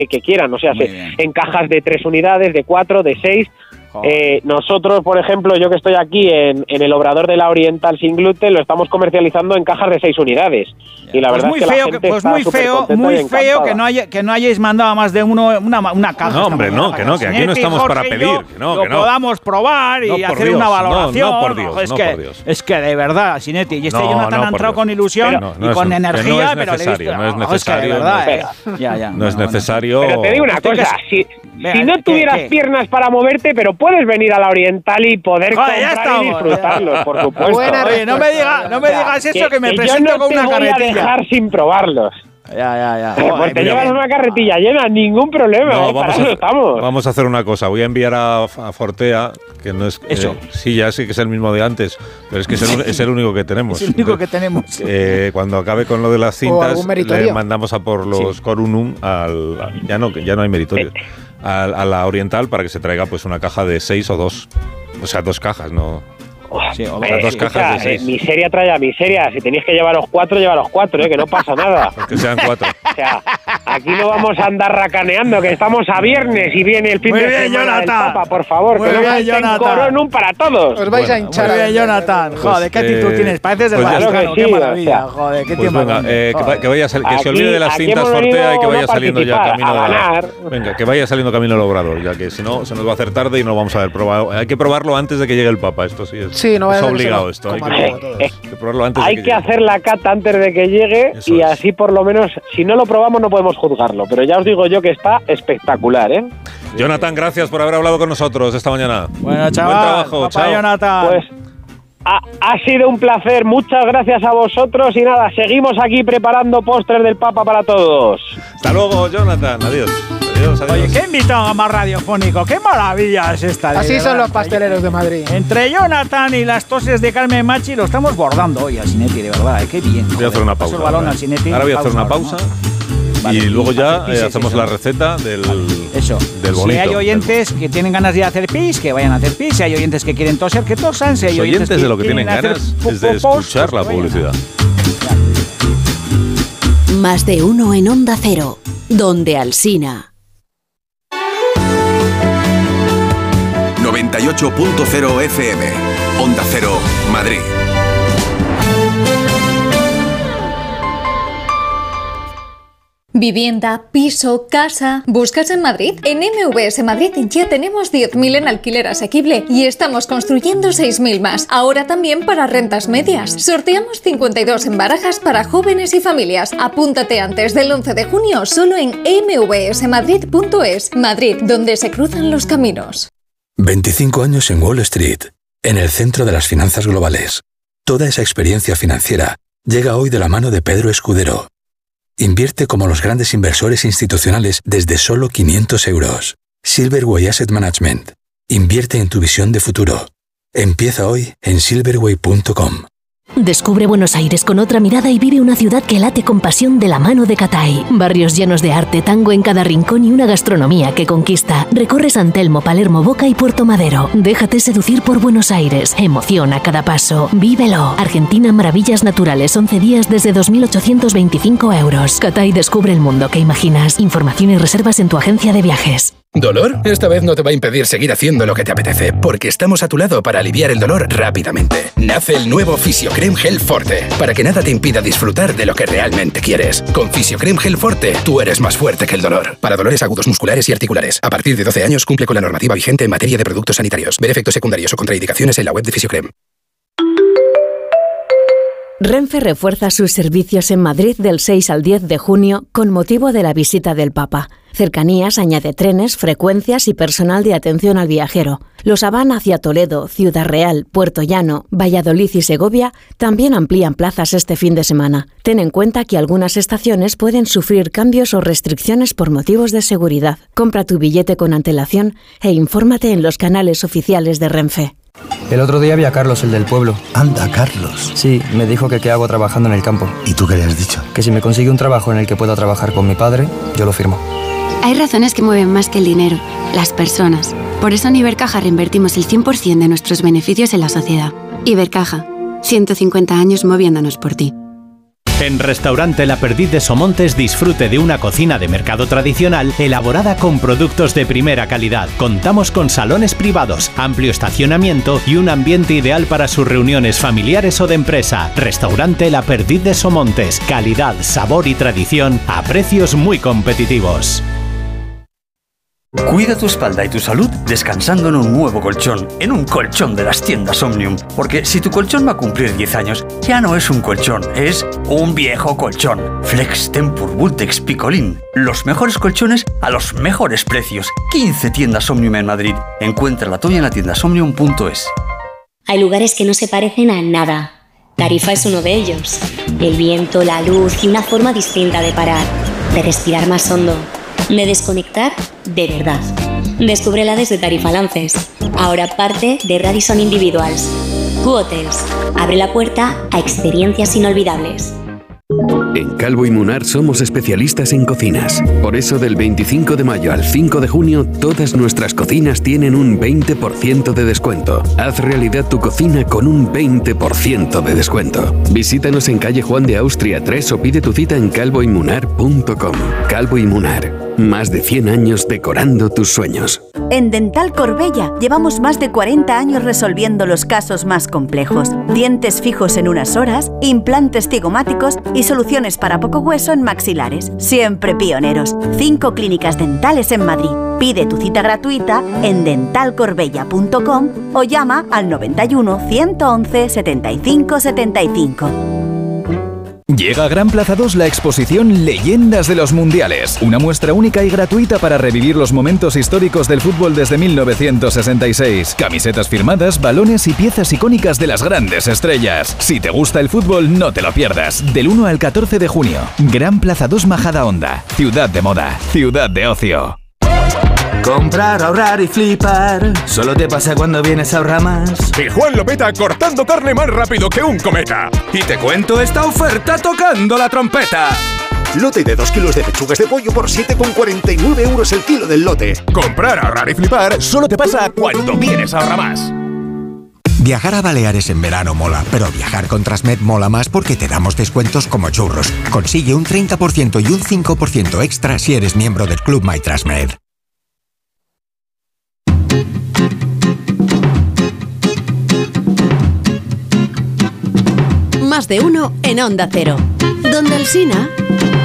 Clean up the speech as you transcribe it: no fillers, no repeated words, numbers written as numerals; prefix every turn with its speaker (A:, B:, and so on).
A: que quieran, o sea, en cajas de 3 unidades, de 4, de 6. Nosotros, por ejemplo, yo que estoy aquí en el Obrador de la Oriental sin gluten, lo estamos comercializando en cajas de 6 unidades. Y la verdad es que la gente está
B: muy feo que no hayáis mandado a más de uno una caja.
C: No, hombre, que aquí no estamos para pedir. Que no.
B: Podamos probar y hacer una valoración.
C: No, por Dios.
B: Es que de verdad, Sinetti, y Jonathan ha entrado con ilusión y con energía, pero le he visto.
C: No es necesario. No es necesario.
A: Pero te digo una cosa, si no tuvieras piernas para moverte, pero puedes venir a la Oriental y poder comprar y disfrutarlos, por supuesto.
B: Oye, no me digas eso, que me presento con una carretilla.
A: Yo no te voy a dejar sin probarlos.
B: Ya.
A: Porque llevas una carretilla llena, ningún problema.
C: Vamos a hacer una cosa. Voy a enviar a Fortea, que no es...
B: Eso.
C: Sí, ya sé que es el mismo de antes, pero es que es el único que tenemos.
B: Es el único que tenemos.
C: Cuando acabe con lo de las cintas, le mandamos a por los Corunum ya no hay meritorio. A la Oriental para que se traiga pues una caja de 6 o 2. O sea, 2 cajas, ¿no?
A: Sí, 2 cajas de 6. Miseria trae a miseria. Si tenéis que llevar los 4, lleva los 4, que no pasa nada.
C: Que sean 4.
A: O sea, aquí no vamos a andar racaneando, que estamos a viernes y viene el fin de semana del Papa, por favor.
B: Muy
A: que no falten Coronum para todos.
D: Os vais a hinchar.
B: Muy bien, Jonathan. Joder, qué actitud tienes. Pareces del Vaticano. Qué maravilla. Joder, qué tiempo.
C: Venga, que se olvide de las cintas Fortea y que vaya saliendo ya camino Venga, que vaya saliendo camino al Obrador, ya que si no se nos va a hacer tarde y no lo vamos a ver probado. Hay que probarlo antes de que llegue el Papa, esto sí es.
D: Sí, no
C: es obligado esto. Hay que probarlo antes.
A: Hay que hacer la cata antes de que llegue y así por lo menos, si no lo probamos no podemos juzgarlo, pero ya os digo yo que está espectacular, ¿eh?
C: Jonathan, gracias por haber hablado con nosotros esta mañana.
B: Bueno, chaval.
C: Buen trabajo, chao.
B: Jonathan.
A: Pues ha sido un placer, muchas gracias a vosotros y nada, seguimos aquí preparando postres del Papa para todos.
C: Hasta luego, Jonathan. Adiós.
B: Oye, qué invitado más radiofónico, qué maravilla es esta.
D: Así son los pasteleros de Madrid.
B: Entre Jonathan y las toses de Carmen Machi lo estamos bordando hoy al Sinetti, de verdad, qué bien.
C: Voy a hacer una pausa.
B: Ahora
C: voy a hacer una pausa. Vale, y luego ya hacemos la receta del bonito.
B: Si hay oyentes que tienen ganas de hacer pis, que vayan a hacer pis. Si hay oyentes que quieren toser, que tosan. Si hay
C: oyentes de lo que tienen ganas es de escuchar la publicidad.
E: Más de uno en Onda Cero, donde Alsina.
F: 98.0 FM, Onda Cero, Madrid.
G: Vivienda, piso, casa... ¿Buscas en Madrid? En MVS Madrid ya tenemos 10.000 en alquiler asequible y estamos construyendo 6.000 más. Ahora también para rentas medias. Sorteamos 52 en barajas para jóvenes y familias. Apúntate antes del 11 de junio solo en mvsmadrid.es. Madrid, donde se cruzan los caminos.
H: 25 años en Wall Street, en el centro de las finanzas globales. Toda esa experiencia financiera llega hoy de la mano de Pedro Escudero. Invierte como los grandes inversores institucionales desde solo 500 euros. Silverway Asset Management. Invierte en tu visión de futuro. Empieza hoy en silverway.com.
E: Descubre Buenos Aires con otra mirada y vive una ciudad que late con pasión de la mano de Catay. Barrios llenos de arte, tango en cada rincón y una gastronomía que conquista. Recorre San Telmo, Palermo, Boca y Puerto Madero. Déjate seducir por Buenos Aires. Emoción a cada paso. Vívelo. Argentina, maravillas naturales. 11 días desde 2.825 euros. Catay descubre el mundo que imaginas. Información y reservas en tu agencia de viajes.
H: ¿Dolor? Esta vez no te va a impedir seguir haciendo lo que te apetece, porque estamos a tu lado para aliviar el dolor rápidamente. Nace el nuevo Fisiocrem Gel Forte, para que nada te impida disfrutar de lo que realmente quieres. Con Fisiocrem Gel Forte, tú eres más fuerte que el dolor. Para dolores agudos musculares y articulares. A partir de 12 años cumple con la normativa vigente en materia de productos sanitarios. Ver efectos secundarios o contraindicaciones en la web de Fisiocrem.
E: Renfe refuerza sus servicios en Madrid del 6 al 10 de junio con motivo de la visita del Papa. Cercanías añade trenes, frecuencias y personal de atención al viajero. Los Habana hacia Toledo, Ciudad Real, Puerto Llano, Valladolid y Segovia también amplían plazas este fin de semana. Ten en cuenta que algunas estaciones pueden sufrir cambios o restricciones por motivos de seguridad. Compra tu billete con antelación e infórmate en los canales oficiales de Renfe.
I: El otro día vi a Carlos, el del pueblo.
J: Anda, Carlos.
I: Sí, me dijo que qué hago trabajando en el campo.
J: ¿Y tú qué le has dicho?
I: Que si me consigue un trabajo en el que pueda trabajar con mi padre, yo lo firmo.
K: Hay razones que mueven más que el dinero, las personas. Por eso en Ibercaja reinvertimos el 100% de nuestros beneficios en la sociedad. Ibercaja, 150 años moviéndonos por ti.
L: En Restaurante La Perdiz de Somontes disfrute de una cocina de mercado tradicional elaborada con productos de primera calidad. Contamos con salones privados, amplio estacionamiento y un ambiente ideal para sus reuniones familiares o de empresa. Restaurante La Perdiz de Somontes. Calidad, sabor y tradición a precios muy competitivos.
M: Cuida tu espalda y tu salud descansando en un nuevo colchón, en un colchón de las tiendas Omnium. Porque si tu colchón va a cumplir 10 años, ya no es un colchón, es un viejo colchón. Flex Tempur Vultex Picolín. Los mejores colchones a los mejores precios. 15 tiendas Omnium en Madrid. Encuentra la tuya en la tiendasomnium.es.
N: Hay lugares que no se parecen a nada. Tarifa es uno de ellos. El viento, la luz y una forma distinta de parar, de respirar más hondo, de desconectar de verdad. Descúbrela desde Tarifa Lances, ahora parte de Radisson Individuals. Q-Hotels abre la puerta a experiencias inolvidables.
O: En Calvo y Munar somos especialistas en cocinas. Por eso del 25 de mayo al 5 de junio todas nuestras cocinas tienen un 20% de descuento. Haz realidad tu cocina con un 20% de descuento. Visítanos en calle Juan de Austria 3 o pide tu cita en calvoymunar.com. Calvo y Munar. Más de 100 años decorando tus sueños.
P: En Dental Corbella llevamos más de 40 años resolviendo los casos más complejos. Dientes fijos en unas horas, implantes cigomáticos y soluciones para poco hueso en maxilares. Siempre pioneros. 5 clínicas dentales en Madrid. Pide tu cita gratuita en dentalcorbella.com o llama al 91 111 75 75.
Q: Llega a Gran Plaza 2 la exposición Leyendas de los Mundiales, una muestra única y gratuita para revivir los momentos históricos del fútbol desde 1966. Camisetas firmadas, balones y piezas icónicas de las grandes estrellas. Si te gusta el fútbol, no te lo pierdas. Del 1 al 14 de junio. Gran Plaza 2 Majadahonda. Ciudad de moda. Ciudad de ocio.
R: Comprar, ahorrar y flipar. Solo te pasa cuando vienes a Ahorramás.
S: Y Juan lo peta cortando carne más rápido que un cometa.
R: Y te cuento esta oferta tocando la trompeta.
T: Lote de 2 kilos de pechugas de pollo por 7,49 euros el kilo del lote.
S: Comprar, ahorrar y flipar solo te pasa cuando vienes a Ahorramás.
U: Viajar a Baleares en verano mola, pero viajar con Transmed mola más porque te damos descuentos como churros. Consigue un 30% y un 5% extra si eres miembro del Club My Transmed.
E: Más de uno en Onda Cero. Donde Alsina.